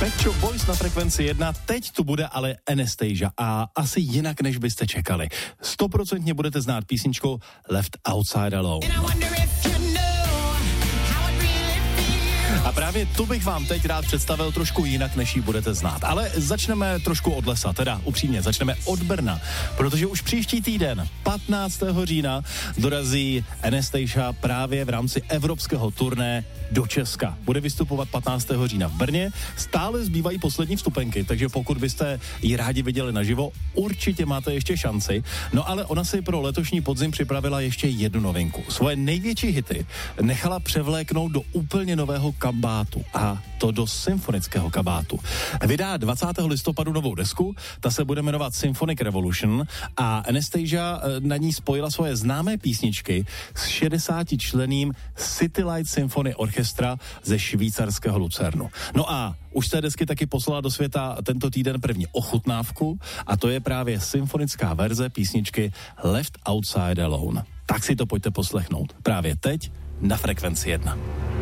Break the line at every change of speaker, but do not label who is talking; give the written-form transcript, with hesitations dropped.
Pet Shop Boys na frekvenci 1, teď tu bude ale Anastasia a asi jinak, než byste čekali. 100% budete znát písničku Left Outside Alone. A právě tu bych vám teď rád představil trošku jinak, než ji budete znát. Ale začneme trošku od lesa, teda upřímně, začneme od Brna, protože už příští týden, 15. října, dorazí Anastasia právě v rámci evropského turné do Česka. Bude vystupovat 15. října v Brně, stále zbývají poslední vstupenky, takže pokud byste ji rádi viděli naživo, určitě máte ještě šanci. No ale ona si pro letošní podzim připravila ještě jednu novinku. Svoje největší hity nechala převléknout do úplně nového kabátu, a to do symfonického kabátu. Vydá 20. listopadu novou desku, ta se bude jmenovat Symphonic Revolution a Anastasia na ní spojila svoje známé písničky s 60členným City Light Symphony Orchestra ze švýcarského Lucernu. No a už z té desky taky poslala do světa tento týden první ochutnávku a to je právě symfonická verze písničky Left Outside Alone. Tak si to pojďte poslechnout právě teď na frekvenci 1.